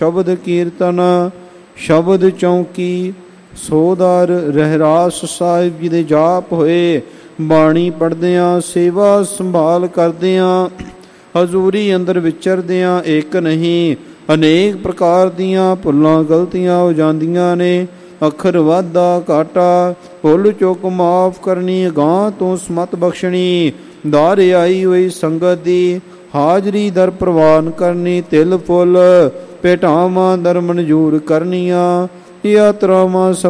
ਸ਼ਬਦ ਕੀਰਤਨ ਸ਼ਬਦ ਚੌਂਕੀ ਸੋਦਰ ਰਹਿਰਾਸ ਸਾਹਿਬ ਜੀ ਦੇ ਜਾਪ ਹੋਏ। ਬਾਣੀ ਪੜ੍ਹਦਿਆਂ ਸੇਵਾ ਸੰਭਾਲ ਕਰਦਿਆਂ ਹਜ਼ੂਰੀ ਅੰਦਰ ਵਿਚਰਦਿਆਂ ਇੱਕ ਨਹੀਂ ਅਨੇਕ ਪ੍ਰਕਾਰ ਦੀਆਂ ਭੁੱਲਾਂ ਗਲਤੀਆਂ ਹੋ ਜਾਂਦੀਆਂ ਨੇ। ਅੱਖਰ ਵਾਧਾ ਘਾਟਾ ਭੁੱਲ ਚੁੱਕ ਮਾਫ ਕਰਨੀ, ਅਗਾਂਹ ਤੋਂ ਸਮਤ ਬਖਸ਼ਣੀ, ਦਰ ਆਈ ਹੋਈ ਸੰਗਤ ਦੀ ਹਾਜ਼ਰੀ ਦਰ ਪ੍ਰਵਾਨ ਕਰਨੀ, ਤਿਲ ਫੁੱਲ ਭੇਟਾਵਾਂ ਦਰ ਮਨਜ਼ੂਰ ਕਰਨੀਆਂ, ਯਾਤਰਾਵਾਂ